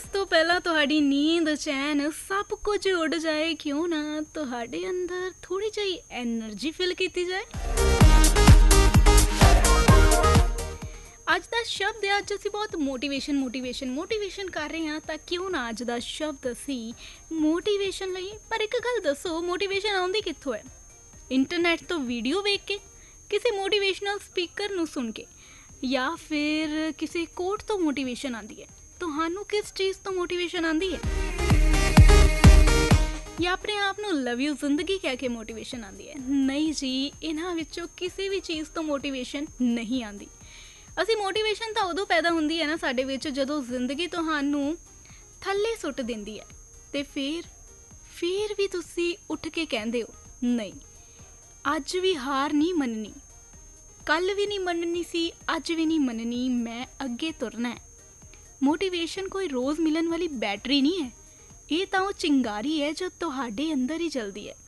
ਇਸ ਤੋਂ ਪਹਿਲਾਂ ਤੁਹਾਡੀ ਨੀਂਦ ਚੈਨ ਸਭ ਕੁਝ ਉੱਡ ਜਾਏ, ਕਿਉਂ ਨਾ ਤੁਹਾਡੇ ਅੰਦਰ ਥੋੜੀ ਜਿਹੀ ਐਨਰਜੀ ਫੀਲ ਕੀਤੀ ਜਾਏ। ਅੱਜ ਦਾ ਸ਼ਬਦ ਹੈ, ਅੱਜ ਅਸੀਂ ਬਹੁਤ ਮੋਟੀਵੇਸ਼ਨ ਕਰ ਰਹੇ ਹਾਂ, ਤਾਂ ਕਿਉਂ ਨਾ ਅੱਜ ਦਾ ਸ਼ਬਦ ਅਸੀਂ ਮੋਟੀਵੇਸ਼ਨ ਲਈ। ਪਰ ਇੱਕ ਗੱਲ ਦੱਸੋ, ਮੋਟੀਵੇਸ਼ਨ ਆਉਂਦੀ ਕਿੱਥੋਂ ਹੈ? ਇੰਟਰਨੈਟ ਤੋਂ ਵੀਡੀਓ ਵੇਖ ਕੇ, ਕਿਸੇ ਮੋਟੀਵੇਸ਼ਨਲ ਸਪੀਕਰ ਨੂੰ ਸੁਣ ਕੇ, ਜਾਂ ਫਿਰ ਕਿਸੇ ਕੋਟ ਤੋਂ ਮੋਟੀਵੇਸ਼ਨ ਆਉਂਦੀ ਹੈ? ਤੁਹਾਨੂੰ ਕਿਸ ਚੀਜ਼ ਤੋਂ ਮੋਟੀਵੇਸ਼ਨ ਆਉਂਦੀ ਹੈ? ਜਾਂ ਆਪਣੇ ਆਪ ਨੂੰ ਲਵ ਯੂ ਜ਼ਿੰਦਗੀ ਕਹਿ ਕੇ ਮੋਟੀਵੇਸ਼ਨ ਆਉਂਦੀ ਹੈ? ਨਹੀਂ ਜੀ, ਇਹਨਾਂ ਵਿੱਚੋਂ ਕਿਸੇ ਵੀ ਚੀਜ਼ ਤੋਂ ਮੋਟੀਵੇਸ਼ਨ ਨਹੀਂ ਆਉਂਦੀ। ਅਸੀਂ ਮੋਟੀਵੇਸ਼ਨ ਤਾਂ ਉਦੋਂ ਪੈਦਾ ਹੁੰਦੀ ਹੈ ਨਾ ਸਾਡੇ ਵਿੱਚ, ਜਦੋਂ ਜ਼ਿੰਦਗੀ ਤੁਹਾਨੂੰ ਥੱਲੇ ਸੁੱਟ ਦਿੰਦੀ ਹੈ, ਅਤੇ ਫਿਰ ਵੀ ਤੁਸੀਂ ਉੱਠ ਕੇ ਕਹਿੰਦੇ ਹੋ ਨਹੀਂ, ਅੱਜ ਵੀ ਹਾਰ ਨਹੀਂ ਮੰਨਣੀ, ਕੱਲ੍ਹ ਵੀ ਨਹੀਂ ਮੰਨਣੀ ਸੀ, ਅੱਜ ਵੀ ਨਹੀਂ ਮੰਨਣੀ, ਮੈਂ ਅੱਗੇ ਤੁਰਨਾ ਹੈ। ਮੋਟੀਵੇਸ਼ਨ ਕੋਈ ਰੋਜ਼ ਮਿਲਣ ਵਾਲੀ ਬੈਟਰੀ ਨਹੀਂ ਹੈ, ਇਹ ਤਾਂ ਉਹ ਚਿੰਗਾਰੀ ਹੈ ਜੋ ਤੁਹਾਡੇ ਅੰਦਰ ਹੀ ਜਲਦੀ ਹੈ।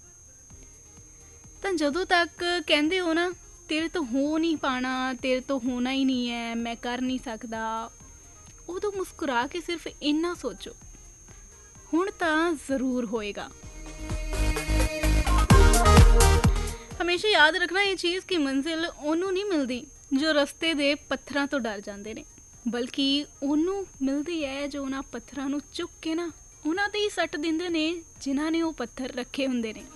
ਤਾਂ ਜਦੋਂ ਤੱਕ ਕਹਿੰਦੇ ਹੋ ਨਾ ਤੇਰੇ ਤੋਂ ਹੋ ਨਹੀਂ ਪਾਣਾ, ਤੇਰੇ ਤੋਂ ਹੋਣਾ ਹੀ ਨਹੀਂ ਹੈ, ਮੈਂ ਕਰ ਨਹੀਂ ਸਕਦਾ, ਉਦੋਂ ਮੁਸਕਰਾ ਕੇ ਸਿਰਫ ਇੰਨਾ ਸੋਚੋ, ਹੁਣ ਤਾਂ ਜ਼ਰੂਰ ਹੋਏਗਾ। ਹਮੇਸ਼ਾ ਯਾਦ ਰੱਖਣਾ ਇਹ ਚੀਜ਼ ਕਿ ਮੰਜ਼ਿਲ ਉਹਨੂੰ ਨਹੀਂ ਮਿਲਦੀ ਜੋ ਰਸਤੇ ਦੇ ਪੱਥਰਾਂ ਤੋਂ ਡਰ ਜਾਂਦੇ ਨੇ, ਬਲਕਿ ਉਹਨੂੰ ਮਿਲਦੀ ਹੈ ਜੋ ਉਹਨਾਂ ਪੱਥਰਾਂ ਨੂੰ ਚੁੱਕ ਕੇ ਨਾ ਉਹਨਾਂ 'ਤੇ ਹੀ ਸੱਟ ਦਿੰਦੇ ਨੇ ਜਿਨ੍ਹਾਂ ਨੇ ਉਹ ਪੱਥਰ ਰੱਖੇ ਹੁੰਦੇ ਨੇ।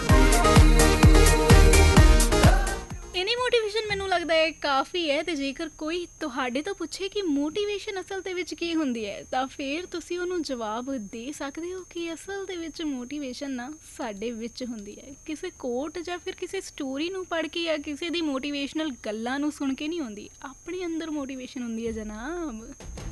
ਇੰਨੀ ਮੋਟੀਵੇਸ਼ਨ ਮੈਨੂੰ ਲੱਗਦਾ ਹੈ ਕਾਫੀ ਹੈ। ਅਤੇ ਜੇਕਰ ਕੋਈ ਤੁਹਾਡੇ ਤੋਂ ਪੁੱਛੇ ਕਿ ਮੋਟੀਵੇਸ਼ਨ ਅਸਲ ਦੇ ਵਿੱਚ ਕੀ ਹੁੰਦੀ ਹੈ, ਤਾਂ ਫਿਰ ਤੁਸੀਂ ਉਹਨੂੰ ਜਵਾਬ ਦੇ ਸਕਦੇ ਹੋ ਕਿ ਅਸਲ ਦੇ ਵਿੱਚ ਮੋਟੀਵੇਸ਼ਨ ਨਾ ਸਾਡੇ ਵਿੱਚ ਹੁੰਦੀ ਹੈ। ਕਿਸੇ ਕੋਟ ਜਾਂ ਫਿਰ ਕਿਸੇ ਸਟੋਰੀ ਨੂੰ ਪੜ੍ਹ ਕੇ ਜਾਂ ਕਿਸੇ ਦੀ ਮੋਟੀਵੇਸ਼ਨਲ ਗੱਲਾਂ ਨੂੰ ਸੁਣ ਕੇ ਨਹੀਂ ਹੁੰਦੀ, ਆਪਣੇ ਅੰਦਰ ਮੋਟੀਵੇਸ਼ਨ ਹੁੰਦੀ ਹੈ ਜਨਾਬ।